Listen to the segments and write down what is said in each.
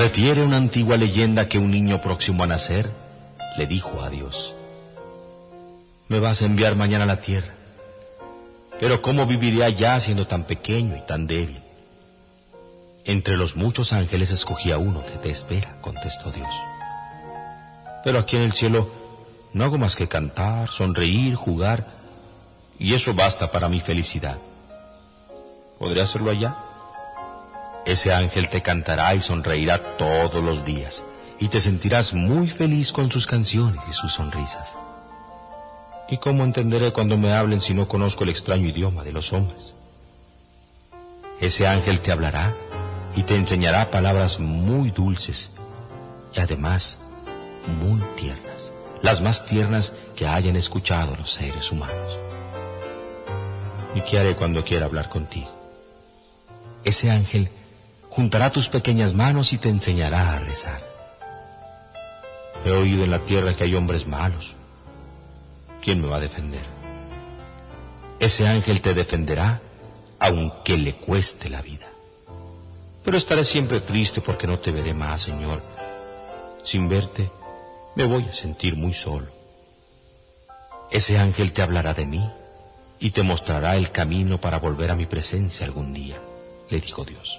Refiere una antigua leyenda que un niño próximo a nacer le dijo a Dios: me vas a enviar mañana a la tierra, pero ¿cómo viviré allá siendo tan pequeño y tan débil? Entre los muchos ángeles escogí a uno que te espera, contestó Dios. Pero aquí en el cielo no hago más que cantar, sonreír, jugar, y eso basta para mi felicidad. ¿Podré hacerlo allá? Ese ángel te cantará y sonreirá todos los días, y te sentirás muy feliz con sus canciones y sus sonrisas. ¿Y cómo entenderé cuando me hablen si no conozco el extraño idioma de los hombres? Ese ángel te hablará y te enseñará palabras muy dulces y además muy tiernas, las más tiernas que hayan escuchado los seres humanos. ¿Y qué haré cuando quiera hablar contigo? Ese ángel juntará tus pequeñas manos y te enseñará a rezar. He oído en la tierra que hay hombres malos. ¿Quién me va a defender? Ese ángel te defenderá aunque le cueste la vida. Pero estaré siempre triste porque no te veré más, Señor. Sin verte, me voy a sentir muy solo. Ese ángel te hablará de mí y te mostrará el camino para volver a mi presencia algún día, le dijo Dios.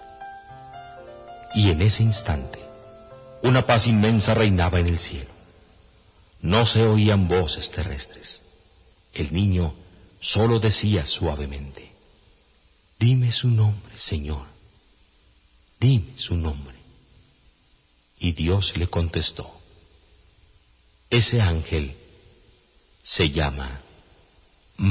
Y en ese instante, una paz inmensa reinaba en el cielo. No se oían voces terrestres. El niño solo decía suavemente: dime su nombre, Señor. Dime su nombre. Y Dios le contestó: ese ángel se llama